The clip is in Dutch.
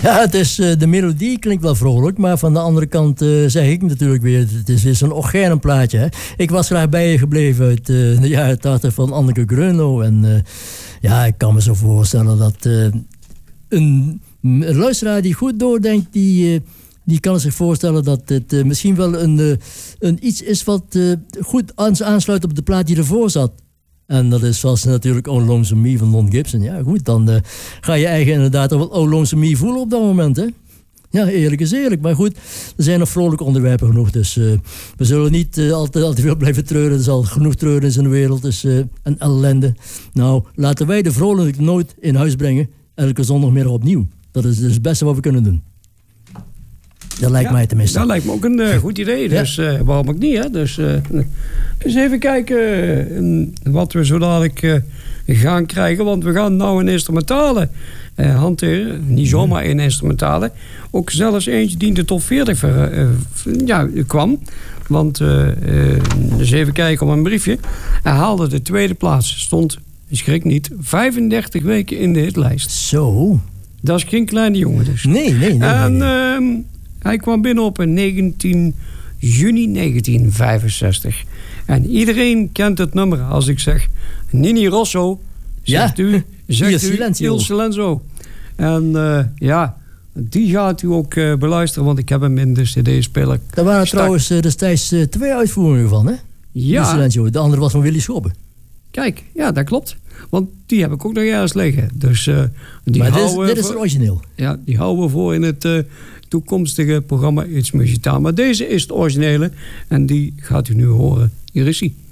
Ja, het is, de melodie klinkt wel vrolijk, maar van de andere kant zeg ik natuurlijk weer, het is weer zo'n organenplaatje. Hè? Ik was graag bij je gebleven uit de jaren 80 van Anneke Greunow. En ja, ik kan me zo voorstellen dat een luisteraar die goed doordenkt, die kan zich voorstellen dat het misschien wel een iets is wat goed aansluit op de plaat die ervoor zat. En dat is zoals natuurlijk Oh Lonesome Me van Don Gibson. Ja goed, dan ga je eigen inderdaad wel Oh Lonesome Me voelen op dat moment. Hè? Ja, eerlijk is eerlijk. Maar goed, er zijn nog vrolijke onderwerpen genoeg. Dus we zullen niet altijd veel blijven treuren. Er zal genoeg treuren in de wereld. Dus, en ellende. Nou, laten wij de vrolijke nooit in huis brengen. Elke zondagmiddag opnieuw. Dat is dus het beste wat we kunnen doen. Dat lijkt mij tenminste. Dat lijkt me ook een goed idee. Dus waarom ook niet, hè? Dus eens even kijken wat we zo dadelijk gaan krijgen. Want we gaan nou een instrumentale hanteren. Niet zomaar een instrumentale. Ook zelfs eentje die in de top 40 kwam. Want eens even kijken op een briefje. Hij haalde de tweede plaats. Stond, schrik niet, 35 weken in de hitlijst. Zo. Dat is geen kleine jongen dus. Nee. En hij kwam binnen op 19 juni 1965. En iedereen kent het nummer. Als ik zeg Nini Rosso, zegt u Il Silenzio. En die gaat u ook beluisteren, want ik heb hem in de cd-speler. Daar waren trouwens destijds 2 uitvoeringen van, hè? Ja. Il Silenzio. De andere was van Willy Schobbe. Kijk, ja, dat klopt. Want die heb ik ook nog ergens liggen. Dus, maar dit is het origineel. Ja, die houden we voor in het toekomstige programma Iets Muzikaal. Maar deze is het originele en die gaat u nu horen. Hier is hij.